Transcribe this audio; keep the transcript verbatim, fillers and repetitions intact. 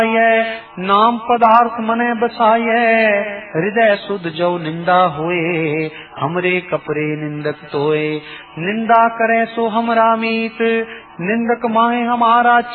नाम पदार्थ मने बसाये, हृदय शुद्ध जो निंदा होए, हमरे कपरे निंदक तोए। निंदा करे सो हमरा मीत, निंदक माहे हमारा